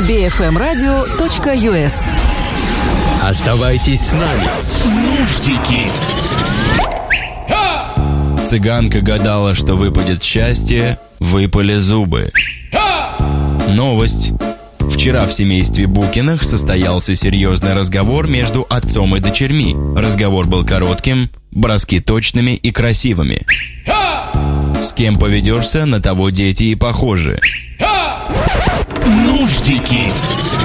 bfmradio.us. Оставайтесь с нами. Нуждики. Цыганка гадала, что выпадет счастье, выпали зубы. Новость. Вчера в семействе Букиных состоялся серьезный разговор между отцом и дочерьми. Разговор был коротким, броски точными и красивыми. С кем поведешься, на того дети и похожи. Нуждики.